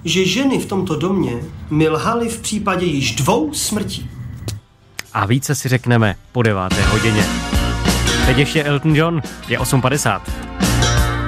že ženy v tomto domě mi lhaly v případě již 2 smrtí. A více si řekneme po 9. hodině. Teď ještě Elton John, je 8:50.